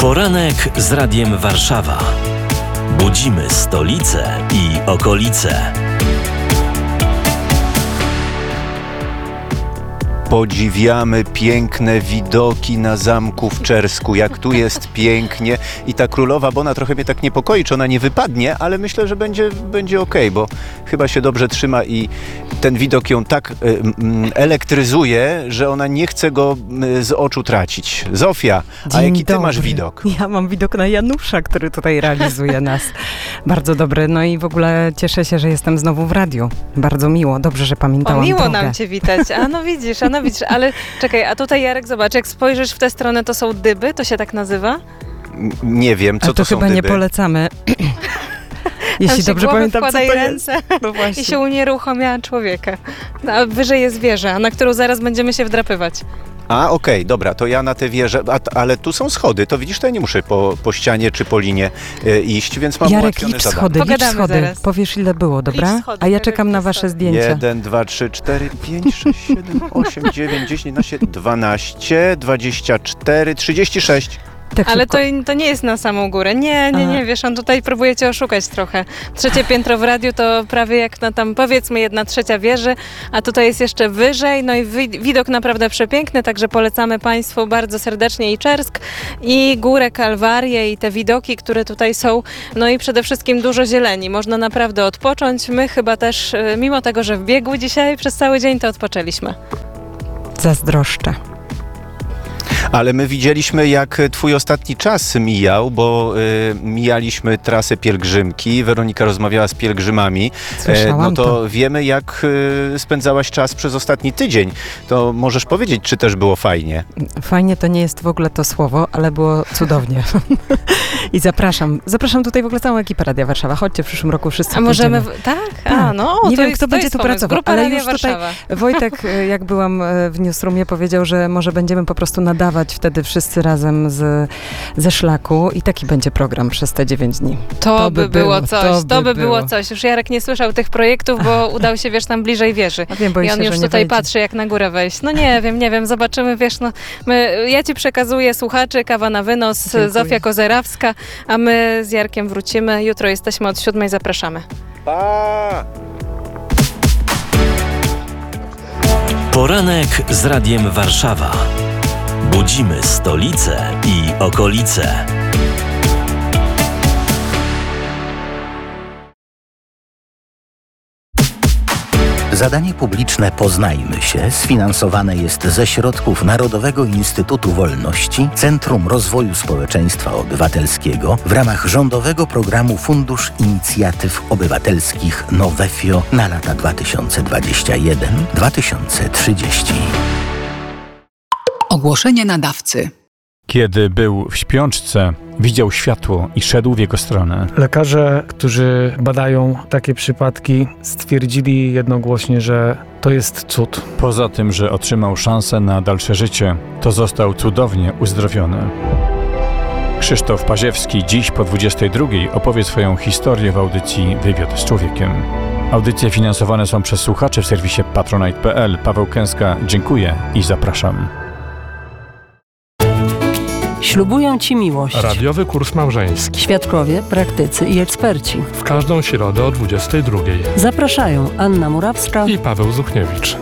Poranek z Radiem Warszawa. Budzimy stolicę i okolice. Podziwiamy piękne widoki na zamku w Czersku, jak tu jest pięknie i ta królowa Bona trochę mnie tak niepokoi, czy ona nie wypadnie, ale myślę, że będzie okej, bo chyba się dobrze trzyma i ten widok ją tak elektryzuje, że ona nie chce go z oczu tracić. Zofia, a jaki ty masz widok? Ja mam widok na Janusza, który tutaj realizuje nas. Bardzo dobry, no i w ogóle cieszę się, że jestem znowu w radiu. Bardzo miło, dobrze, że pamiętałam miło drogę. nam cię witać. A no widzisz, ale czekaj, a tutaj Jarek, zobacz, jak spojrzysz w tę stronę, to są dyby, to się tak nazywa? Nie wiem, co to są chyba dyby. nie polecamy. Jeśli dobrze pamiętam, co to ręce jest. No właśnie. I się unieruchamia człowieka. No, a wyżej jest wieża, na którą zaraz będziemy się wdrapywać. A, okej, dobra, to ja na tę wieżę, ale tu są schody, to widzisz, to ja nie muszę po ścianie czy po linie iść, więc mam Jarek, ułatwione licz zadanie. schody, Pogadamy licz schody. zaraz. Powiesz, ile było, dobra? Licz schody, A ja Jarek, czekam na licz wasze schody. zdjęcia. 1, 2, 3, 4, 5, 6, 7, 8, 9, 10, 11, 12, 24, 36. Tak Ale szybko. to nie jest na samą górę. Nie, wiesz, on tutaj próbuje cię oszukać trochę. 3. piętro w radiu to prawie jak na tam, powiedzmy, 1/3 wieży, a tutaj jest jeszcze wyżej, no i widok naprawdę przepiękny, także polecamy Państwu bardzo serdecznie i Czersk, i Górę Kalwarię, i te widoki, które tutaj są, no i przede wszystkim dużo zieleni. Można naprawdę odpocząć. My chyba też, mimo tego, że w biegu dzisiaj przez cały dzień, to odpoczęliśmy. Zazdroszczę. Ale my widzieliśmy, jak twój ostatni czas mijał, bo mijaliśmy trasę pielgrzymki. Weronika rozmawiała z pielgrzymami. Słyszałam No to wiemy, jak spędzałaś czas przez ostatni tydzień. To możesz powiedzieć, czy też było fajnie? Fajnie to nie jest w ogóle to słowo, ale było cudownie. I zapraszam tutaj w ogóle całą ekipę Radia Warszawa. Chodźcie w przyszłym roku wszyscy. A możemy... pójdziemy. Tak? A, no, Nie to wiem, jest, kto to będzie jest tu pomysł. pracował, Grupa ale Radia już tutaj Warszawa. Wojtek, jak byłam w Newsroomie, powiedział, że może będziemy po prostu nadawać wtedy wszyscy razem ze szlaku i taki będzie program przez te 9 dni. To by było coś. Już Jarek nie słyszał tych projektów, bo udał się, wiesz, tam bliżej wieży. A wiem, I on już tutaj patrzy, jak na górę wejść. No nie wiem, zobaczymy, wiesz, no. Ja ci przekazuję słuchaczy, kawa na wynos, Dziękuję. Zofia Kozerawska, a my z Jarkiem wrócimy. Jutro jesteśmy od 7:00, zapraszamy. Pa! Poranek z Radiem Warszawa. Budzimy stolicę i okolice. Zadanie publiczne Poznajmy się sfinansowane jest ze środków Narodowego Instytutu Wolności, Centrum Rozwoju Społeczeństwa Obywatelskiego w ramach rządowego programu Fundusz Inicjatyw Obywatelskich Nowefio na lata 2021-2030. Ogłoszenie nadawcy. Kiedy był w śpiączce, widział światło i szedł w jego stronę. Lekarze, którzy badają takie przypadki, stwierdzili jednogłośnie, że to jest cud. Poza tym, że otrzymał szansę na dalsze życie, to został cudownie uzdrowiony. Krzysztof Paziewski dziś po 22:00 opowie swoją historię w audycji Wywiad z człowiekiem. Audycje finansowane są przez słuchaczy w serwisie patronite.pl. Paweł Kęska, dziękuję i zapraszam. Ślubują Ci miłość. Radiowy kurs małżeński. Świadkowie, praktycy i eksperci. W każdą środę o 22:00. Zapraszają Anna Murawska I Paweł Zuchniewicz.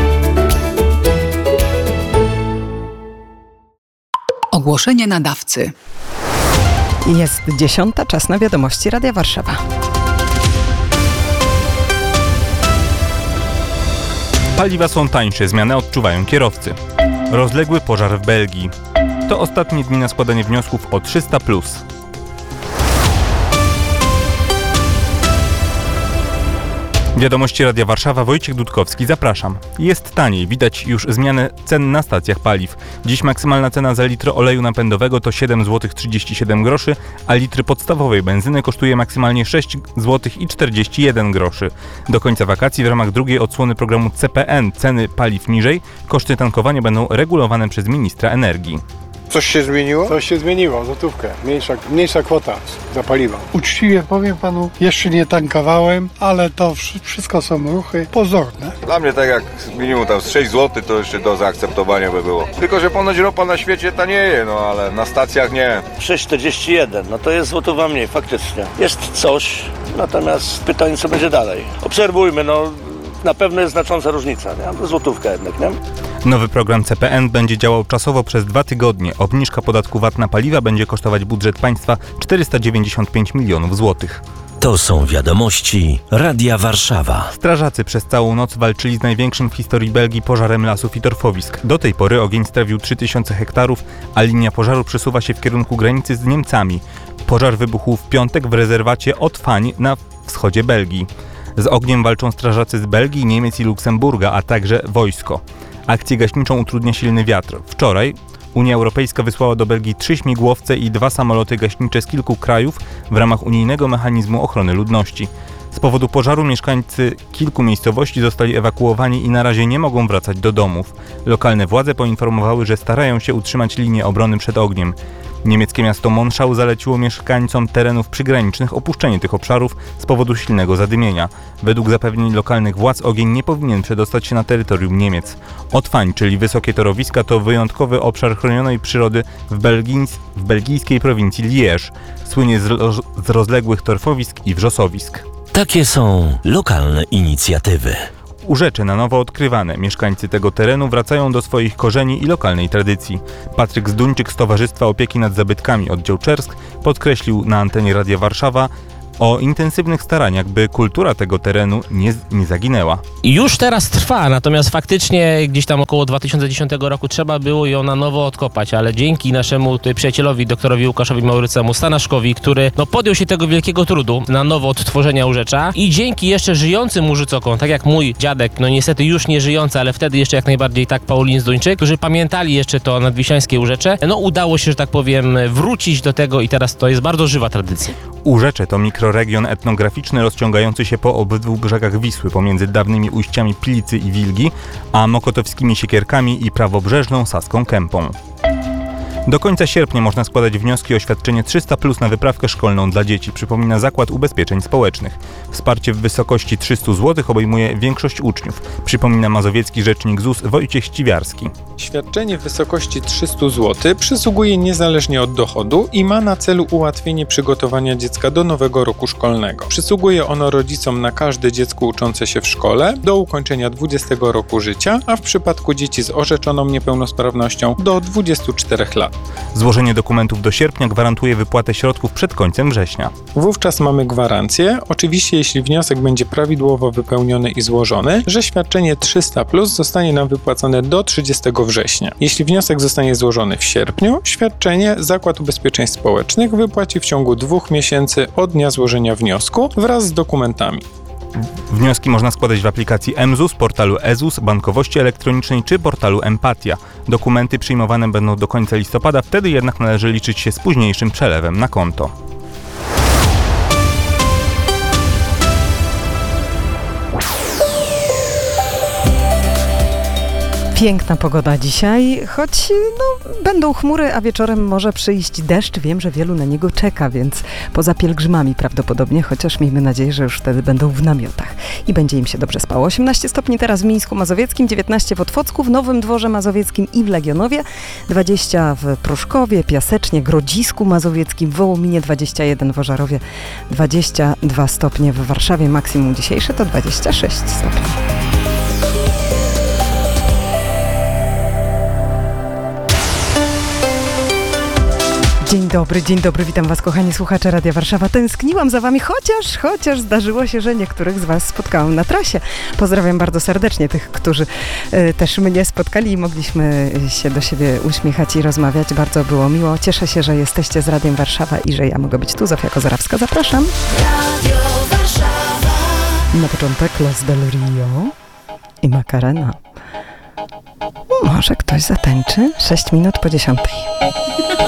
Ogłoszenie nadawcy. Jest 10:00, czas na wiadomości Radia Warszawa. Paliwa są tańsze, zmianę odczuwają kierowcy. Rozległy pożar w Belgii. To ostatnie dni na składanie wniosków o 300+. Wiadomości Radia Warszawa, Wojciech Dudkowski, zapraszam. Jest taniej, widać już zmianę cen na stacjach paliw. Dziś maksymalna cena za litr oleju napędowego to 7,37 zł, a litr podstawowej benzyny kosztuje maksymalnie 6,41 zł. Do końca wakacji w ramach drugiej odsłony programu CPN ceny paliw niżej, koszty tankowania będą regulowane przez ministra energii. coś się zmieniło? Coś się zmieniło, złotówkę. Mniejsza kwota za paliwo. Uczciwie powiem panu, jeszcze nie tankowałem, ale to wszystko są ruchy pozorne. Dla mnie tak jak minimum tam z 6 zł to jeszcze do zaakceptowania by było. Tylko, że ponoć ropa na świecie tanieje, no ale na stacjach nie. 6,41, no to jest złotówa mniej, faktycznie. Jest coś, natomiast pytanie, co będzie dalej. Obserwujmy, no na pewno jest znacząca różnica, nie? Złotówka jednak, nie? Nowy program CPN będzie działał czasowo przez 2 tygodnie. Obniżka podatku VAT na paliwa będzie kosztować budżet państwa 495 milionów złotych. To są wiadomości Radia Warszawa. Strażacy przez całą noc walczyli z największym w historii Belgii pożarem lasów i torfowisk. Do tej pory ogień strawił 3000 hektarów, a linia pożaru przesuwa się w kierunku granicy z Niemcami. Pożar wybuchł w piątek w rezerwacie Otfań na wschodzie Belgii. Z ogniem walczą strażacy z Belgii, Niemiec i Luksemburga, a także wojsko. Akcję gaśniczą utrudnia silny wiatr. Wczoraj Unia Europejska wysłała do Belgii 3 śmigłowce i 2 samoloty gaśnicze z kilku krajów w ramach unijnego mechanizmu ochrony ludności. Z powodu pożaru mieszkańcy kilku miejscowości zostali ewakuowani i na razie nie mogą wracać do domów. Lokalne władze poinformowały, że starają się utrzymać linię obrony przed ogniem. Niemieckie miasto Monschau zaleciło mieszkańcom terenów przygranicznych opuszczenie tych obszarów z powodu silnego zadymienia. Według zapewnień lokalnych władz ogień nie powinien przedostać się na terytorium Niemiec. Otfań, czyli wysokie torowiska, to wyjątkowy obszar chronionej przyrody w belgijskiej prowincji Liège. Słynie z rozległych torfowisk i wrzosowisk. Takie są lokalne inicjatywy. Urzecze na nowo odkrywane. Mieszkańcy tego terenu wracają do swoich korzeni i lokalnej tradycji. Patryk Zduńczyk z Towarzystwa Opieki nad Zabytkami Oddział Czersk podkreślił na antenie Radia Warszawa o intensywnych staraniach, by kultura tego terenu nie zaginęła. Już teraz trwa, natomiast faktycznie gdzieś tam około 2010 roku trzeba było ją na nowo odkopać, ale dzięki naszemu przyjacielowi, doktorowi Łukaszowi Maurycemu Stanaszkowi, który podjął się tego wielkiego trudu na nowo odtworzenia Urzecza i dzięki jeszcze żyjącym Użycokom, tak jak mój dziadek, niestety już nie żyjący, ale wtedy jeszcze jak najbardziej tak, Paulin Zduńczyk, którzy pamiętali jeszcze to nadwiślańskie Urzecze, udało się, że tak powiem, wrócić do tego i teraz to jest bardzo żywa tradycja. Urzecze to mikroregion etnograficzny rozciągający się po obydwu brzegach Wisły, pomiędzy dawnymi ujściami Pilicy i Wilgi, a mokotowskimi Siekierkami i prawobrzeżną Saską Kępą. Do końca sierpnia można składać wnioski o świadczenie 300+ na wyprawkę szkolną dla dzieci, przypomina Zakład Ubezpieczeń Społecznych. Wsparcie w wysokości 300 zł obejmuje większość uczniów, przypomina mazowiecki rzecznik ZUS Wojciech Ściwiarski. Świadczenie w wysokości 300 zł przysługuje niezależnie od dochodu i ma na celu ułatwienie przygotowania dziecka do nowego roku szkolnego. Przysługuje ono rodzicom na każde dziecko uczące się w szkole do ukończenia 20 roku życia, a w przypadku dzieci z orzeczoną niepełnosprawnością do 24 lat. Złożenie dokumentów do sierpnia gwarantuje wypłatę środków przed końcem września. Wówczas mamy gwarancję, oczywiście jeśli wniosek będzie prawidłowo wypełniony i złożony, że świadczenie 300+ zostanie nam wypłacone do 30 września. Jeśli wniosek zostanie złożony w sierpniu, świadczenie Zakład Ubezpieczeń Społecznych wypłaci w ciągu 2 miesięcy od dnia złożenia wniosku wraz z dokumentami. Wnioski można składać w aplikacji mZUS, portalu eZUS, bankowości elektronicznej czy portalu Empatia. Dokumenty przyjmowane będą do końca listopada, wtedy jednak należy liczyć się z późniejszym przelewem na konto. Piękna pogoda dzisiaj, choć będą chmury, a wieczorem może przyjść deszcz. Wiem, że wielu na niego czeka, więc poza pielgrzymami prawdopodobnie, chociaż miejmy nadzieję, że już wtedy będą w namiotach i będzie im się dobrze spało. 18 stopni teraz w Mińsku Mazowieckim, 19 w Otwocku, w Nowym Dworze Mazowieckim i w Legionowie, 20 w Pruszkowie, Piasecznie, Grodzisku Mazowieckim, w Wołominie 21, w Ożarowie 22 stopnie, w Warszawie maksimum dzisiejsze to 26 stopni. Dzień dobry, witam Was, kochani słuchacze Radia Warszawa. Tęskniłam za Wami, chociaż zdarzyło się, że niektórych z Was spotkałam na trasie. Pozdrawiam bardzo serdecznie tych, którzy też mnie spotkali i mogliśmy się do siebie uśmiechać i rozmawiać. Bardzo było miło. Cieszę się, że jesteście z Radiem Warszawa i że ja mogę być tu. Zofia Kozarawska, zapraszam. Radio Warszawa. Na początek Los del Rio i Macarena. Może ktoś zatańczy? 6 minut po 10.